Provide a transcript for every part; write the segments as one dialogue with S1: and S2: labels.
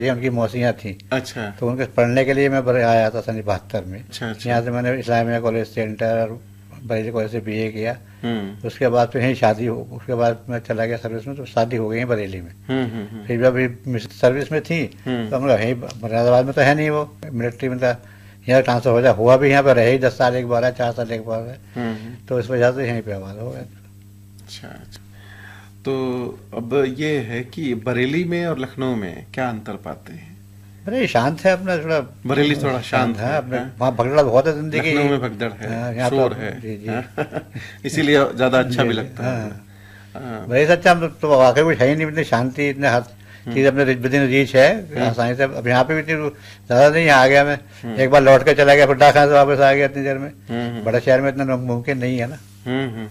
S1: ये उनकी मौसियाँ थी।
S2: अच्छा।
S1: तो उनके पढ़ने के लिए मैं आया था सन 72 में।
S2: अच्छा अच्छा।
S1: यहाँ से मैंने इस्लामिया कॉलेज से इंटर और बरेली कॉलेज से बीए किया। उसके बाद फिर यहीं शादी हो, उसके बाद मैं चला गया सर्विस में, तो शादी हो गई बरेली में। फिर जब अभी सर्विस में थी तो हम लोग यहीं मुरादाबाद में तो है नहीं, वो मिलिट्री में था, यहाँ ट्रांसफर हो जा हुआ भी यहाँ पर रहे ही 10 साल एक बार है, 4 साल एक बार है, तो इस वजह से यहीं पे आबाद हो गया।
S2: अच्छा अच्छा। तो अब ये है कि बरेली में और लखनऊ में क्या अंतर पाते हैं?
S1: बड़े शांत है अपना, थोड़ा
S2: बरेली थोड़ा शांत है
S1: अपने, वहाँ भगदड़ बहुत है जिंदगी।
S2: लखनऊ में भगदड़ है, शोर है।
S1: जी जी
S2: इसीलिए ज्यादा अच्छा भी लगता है।
S1: वही सच्चा, हम तो वाकई कुछ है ही नहीं, इतनी शांति, इतने हर चीज अपने विदिन रीच है आसानी से। अब यहाँ पे भी इतनी ज्यादा नहीं आ गया मैं, एक बार लौट के चला गया, फिर डाकखाने से वापस आ गया इतनी देर में। बड़े शहर में इतना मुमकिन नहीं है ना।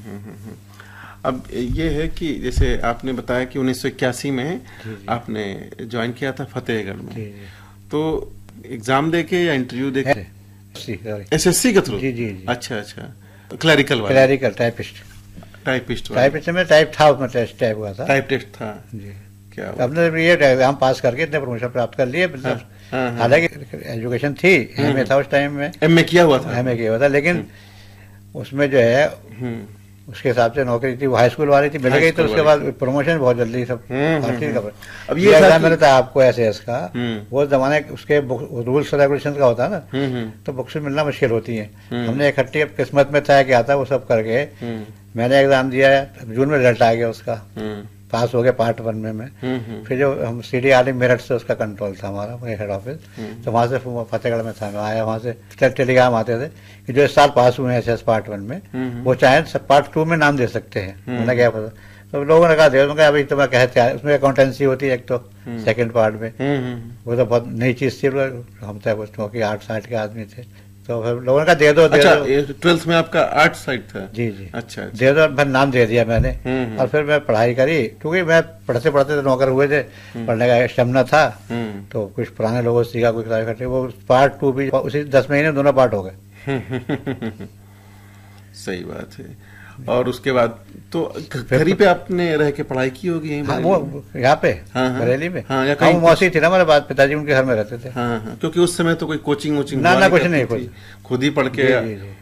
S2: अब ये है कि जैसे आपने बताया कि 1981 में आपने ज्वाइन किया था फतेहगढ़ में, तो एग्जाम देके या इंटरव्यू देके? एसएससी के थ्रू?
S1: जी जी जी।
S2: अच्छा अच्छा। क्लरिकल वाला?
S1: क्लरिकल, टाइपिस्ट में टाइप था, उसमें टेस्ट टाइप हुआ था,
S2: टाइप टेस्ट था
S1: जी।
S2: क्या
S1: अपने ये एग्जाम पास करके इतने प्रमोशन प्राप्त कर लिए। हालांकि एजुकेशन थी, एमए था उस टाइम में,
S2: एमए किया हुआ था,
S1: लेकिन उसमें जो है उसके हिसाब से नौकरी थी, वो हाई स्कूल वाली थी, मिल गई, तो उसके बाद प्रमोशन बहुत जल्दी सब। अब ये एग्जाम मैंने था आपको एसएस का, वो जमाने उसके रूल्स रेगुलेशन का होता है ना, तो बुक्स मिलना मुश्किल होती है। हमने इकट्ठी किस्मत में तय किया था, वो सब करके मैंने एग्जाम दिया, जून में रिजल्ट आ गया उसका, पास हो गया पार्ट 1 में मैं। फिर जो हम सीडी आली मेरठ से उसका कंट्रोल था हमारा, हेड ऑफिस, तो वहाँ से फतेहगढ़ में था, मैं आया, वहाँ से टेलीग्राम आते थे कि जो इस साल पास हुए हैं एसएस पार्ट 1 में, वो चाहे पार्ट 2 में नाम दे सकते हैं। उन्होंने क्या पता, तो लोगों ने कहा अभी तो मैं कहते हैं, उसमें अकाउंटेंसी होती है एक तो सेकंड पार्ट में, वो तो बहुत नई चीज थी, हम थे क्योंकि 8-60 के आदमी थे, तो फिर लोगों ने कहा दे दो।
S2: अच्छा, 12th में आपका आर्ट साइड था?
S1: जी जी।
S2: अच्छा,
S1: दे दो, फिर नाम दे दिया मैंने। और फिर मैं पढ़ाई करी, क्योंकि मैं पढ़ते पढ़ते तो नौकर हुए थे, पढ़ने का स्टेमिना था, तो कुछ पुराने लोगों से सीखा, कुछ करके वो पार्ट 2 भी उसी 10 महीने दोनों पार्ट हो गए।
S2: सही बात है। और उसके बाद तो घर पे आपने रह के पढ़ाई की होगी यहीं?
S1: हाँ, वो यहाँ पे बरेली में।
S2: हाँ, या
S1: कहीं मौसी थी ना हमारे बाद, पिताजी उनके घर में रहते थे।
S2: हाँ, क्योंकि उस समय तो कोई कोचिंग वोचिंग
S1: ना कुछ नहीं, कुछ
S2: खुद ही पढ़ के।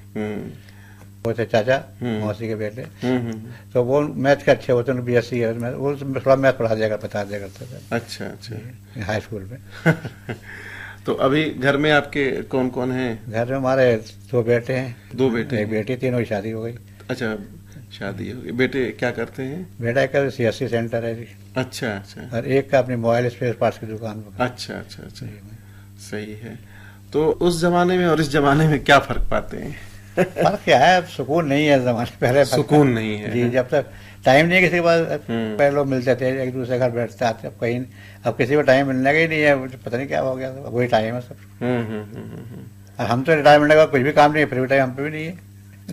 S1: वो थे चाचा मौसी के बेटे, तो वो मैथ के अच्छे होते, बीएससी है, वो थोड़ा मैथ पढ़ा दिया बता दिया करते थे।
S2: अच्छा अच्छा।
S1: हाई स्कूल में।
S2: तो अभी घर में आपके कौन कौन हैं? घर
S1: में हमारे 2 बेटे हैं।
S2: 2 बेटे?
S1: एक बेटी, तीनों की शादी हो गई।
S2: अच्छा, शादी हो गई। बेटे क्या करते हैं?
S1: बेटा का सीएससी सेंटर है जी।
S2: अच्छा अच्छा।
S1: और एक का अपनी मोबाइल स्पेयर पार्ट्स की दुकान पर।
S2: अच्छा अच्छा अच्छा, सही है। तो उस जमाने में और इस जमाने में क्या फर्क पाते हैं?
S1: फर्क क्या है, सुकून नहीं है जमाने, पहले
S2: सुकून नहीं है
S1: जी। जब तक टाइम नहीं किसी के पास, पहले लोग मिलते थे, एक दूसरे घर बैठते आते, अब कहीं, अब किसी को टाइम मिलने का ही नहीं है, पता नहीं क्या हो गया, वही टाइम है सब। हम तो रिटायरमेंट का कुछ भी काम नहीं है, फ्री टाइम हम पे भी नहीं है।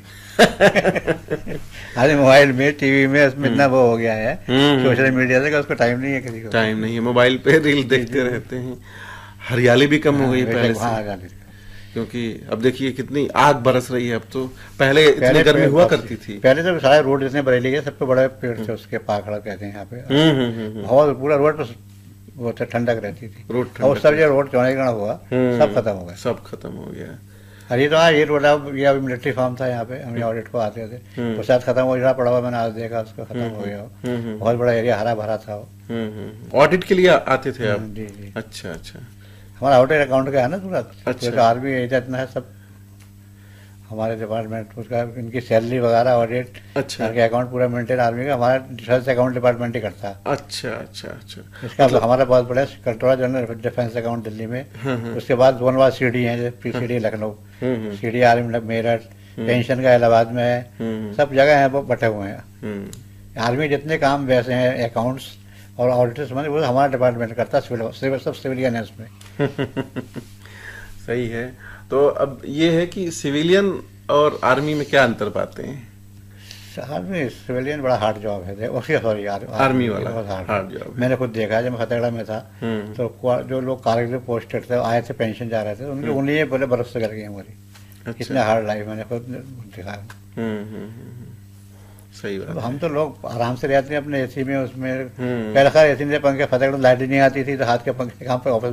S1: अरे मोबाइल में, टीवी में, उसमें इतना वो हो गया है सोशल मीडिया से, उसको टाइम नहीं है, किसी को
S2: टाइम नहीं है, मोबाइल पे रील देखते रहते हैं। हरियाली भी कम हो गई पहले से, क्योंकि अब देखिए कितनी आग बरस रही है अब तो। पहले इतनी गर्मी हुआ करती थी।
S1: पहले तो सारे रोड जितने बरेली के सब पे बड़े पेड़ थे, उसके पाखड़ा कहते हैं यहाँ पे, बहुत पूरा रोड पर वो ठंडक रहती थी। और सब जो रोड चौड़ीकरण हुआ, सब खत्म हो गया,
S2: सब खत्म हो गया।
S1: अरे तो ये रोड, ये अभी मिलिट्री फार्म था यहाँ पे, हम ऑडिट को आते थे, वो शायद खत्म हो रहा पड़ा हुआ, मैंने आज देखा उसका खत्म हो गया। बहुत बड़ा एरिया हरा भरा था वो।
S2: ऑडिट के लिए आते थे आप?
S1: जी जी।
S2: अच्छा अच्छा।
S1: हमारा आउटर अकाउंट का है ना पूरा।
S2: अच्छा।
S1: आर्मी एरिया इतना है सब, हमारे डिपार्टमेंट उसका, इनकी सैलरी वगैरह ऑडिट,
S2: अच्छा,
S1: अकाउंट पूरा मेंटेन आर्मी का, हमारा डिफेंस अकाउंट डिपार्टमेंट ही करता है।
S2: अच्छा अच्छा अच्छा।
S1: इसका मतलब हमारा बहुत बड़ा controller general defence account Delhi में, उसके बाद जोनवार सीडी है, CD Lucknow, CD army Meerut, pension का इलाहाबाद में है, सब जगह है वो बटे हुए हैं। आर्मी जितने काम वैसे हैं, अकाउंट्स और ऑडिटर्स में, वो हमारा डिपार्टमेंट करता है, सब सिविलियन है उसमें।
S2: सही है। तो अब ये है कि सिविलियन और आर्मी में क्या अंतर पाते हैं?
S1: आर्मी सिविलियन बड़ा हार्ड जॉब है, उसके सॉरी
S2: आर्मी वाला हार्ड जॉब।
S1: मैंने खुद देखा है, जब मैं फतेहगढ़ में था, तो जो लोग कारगिल पोस्टेड थे, आए थे, पेंशन जा रहे थे, उनकी उन्हीं बोले बरस से कर गई हमारी। कितने हार्ड लाइफ मैंने खुद दिखा।
S2: सही बात।
S1: हम तो लोग आराम से रहते हैं अपने एसी में, उसमें पहले खैर एसी से पंखे, फतेहगढ़ लाइट नहीं आती थी तो हाथ के पंखे कहाँ पे ऑफिस